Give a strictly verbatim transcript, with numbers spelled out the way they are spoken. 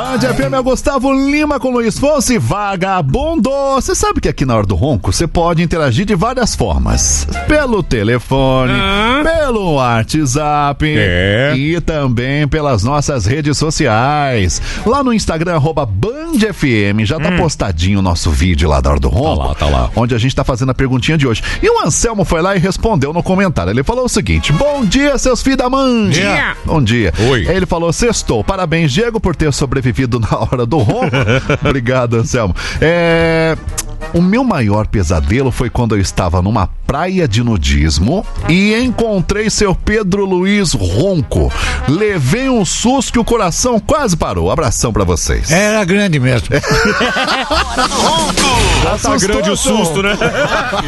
Band F M é o Gustavo Lima com Luiz Fonsi, vagabundo. Você sabe que aqui na Hora do Ronco você pode interagir de várias formas. Pelo telefone, ah. pelo WhatsApp é. e também pelas nossas redes sociais. Lá no Instagram, arroba Band F M, já tá hum. postadinho o nosso vídeo lá da Hora do Ronco. Tá lá, tá lá. Onde a gente tá fazendo a perguntinha de hoje. E o Anselmo foi lá e respondeu no comentário. Ele falou o seguinte: bom dia, seus filhos da mãe. Dia. Bom dia. Oi. Ele falou: sextou. Parabéns, Diego, por ter sobrevivido na Hora do Ronco. Obrigado, Anselmo. É... O meu maior pesadelo foi quando eu estava numa praia de nudismo e encontrei seu Pedro Luiz ronco. Levei um susto que o coração quase parou. Abração pra vocês. Era grande mesmo. Hora do Ronco. Tá grande o susto, né?